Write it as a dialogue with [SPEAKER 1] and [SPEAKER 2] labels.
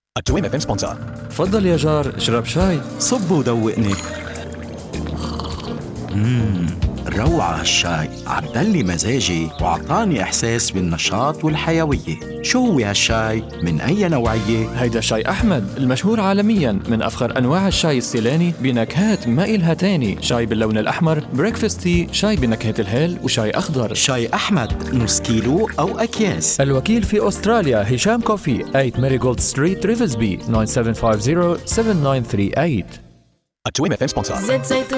[SPEAKER 1] التويم اف ام سبونسر.
[SPEAKER 2] تفضل يا جار، اشرب شاي.
[SPEAKER 3] صب ودوقني. روعة هالشاي، عدلي مزاجي وعطاني إحساس بالنشاط والحيوية. شو هو هالشاي؟ من أي نوعية؟
[SPEAKER 2] هيدا شاي أحمد المشهور عالميا، من أفخر أنواع الشاي السيلاني بنكهات ما إلها تاني. شاي باللون الأحمر، بريكفاست تي، شاي بنكهة الهيل، وشاي أخضر.
[SPEAKER 3] شاي أحمد نص كيلو أو أكياس.
[SPEAKER 2] الوكيل في أستراليا هشام كوفي، 8 ماريغولد ستريت، ريفزبي، 9750 7938.
[SPEAKER 1] التويم اف ام سبونسر.
[SPEAKER 4] زيت زيتون